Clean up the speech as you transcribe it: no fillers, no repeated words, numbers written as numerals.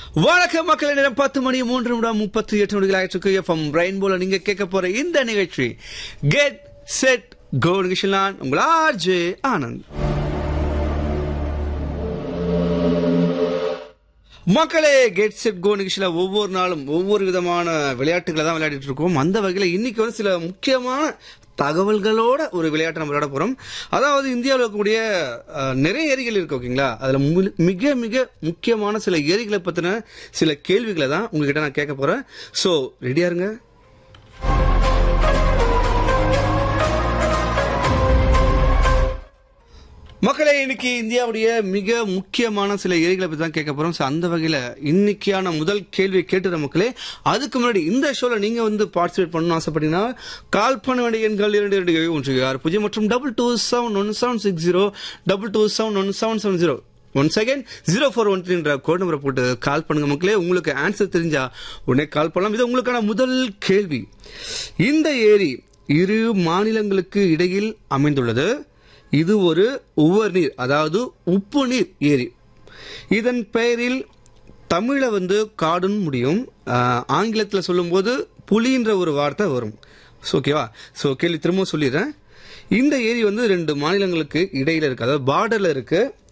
வணக்கம் மக்கள், நேரம் 10 மணி 3 நிமிடம் 38 நொடிகள் ஆயிடுச்சு. எஃப்எம் ரெயின்போல நீங்க கேட்க போற இந்த நிகழ்ச்சி கெட் செட் கோ நிகழ்ச்சியில் நான் உங்கள் ஆர்ஜே ஆனந்த். மக்களே, கெட் செட் கோ நிகழ்ச்சியில ஒவ்வொரு நாளும் ஒவ்வொரு விதமான விளையாட்டுகளை தான் விளையாடிட்டு இருக்கோம். அந்த வகையில் இன்னைக்கு வந்து சில முக்கியமான தகவல்களோட ஒரு விளையாட்டை நம்ம விளையாட போறோம். அதாவது இந்தியாவில் இருக்கக்கூடிய நிறைய ஏரிகள் இருக்கு, ஓகேங்களா? அதுல மிக மிக முக்கியமான சில ஏரிகளை பத்தின சில கேள்விகளை தான் உங்ககிட்ட நான் கேட்க போறேன். சோ ரெடியா இருங்க. மக்களே, இன்னைக்கு இந்தியாவுடைய மிக முக்கியமான சில ஏரிகளை பத்தி தான் கேட்க போறோம். அந்த வகையில இன்னைக்கான முதல் கேள்வியை கேட்டுற மக்களே, அதுக்கு முன்னாடி இந்த ஷோல நீங்க வந்து பார்ட்டிசிபேட் பண்ணணும்னு ஆசைப்பட்டீங்கன்னா கால் பண்ண வேண்டிய எண்கள் 2216 மற்றும் 22711760 22711770 ஒன் செகண்ட் 0413 கோட் நம்பரை போட்டு கால் பண்ணுங்க மக்களே. உங்களுக்கு ஆன்சர் தெரிஞ்சா உடனே கால் பண்ணலாம். இது உங்களுக்கான முதல் கேள்வி. இந்த ஏரி இரு மாநிலங்களுக்கு இடையில் அமைந்துள்ளது. இது ஒரு உவர் நீர், அதாவது உப்பு நீர் ஏரி. இதன் பெயரில் தமிழ வந்து காடுன்னு முடியும், ஆங்கிலத்தில் சொல்லும்போது புலின்ற ஒரு வார்த்தை வரும். ஓகேவா? ஸோ கேள்வி திரும்ப சொல்லிடுறேன். இந்த ஏரி வந்து 2 மாநிலங்களுக்கு இடையில இருக்கு, அதாவது பார்டர்ல இருக்கு.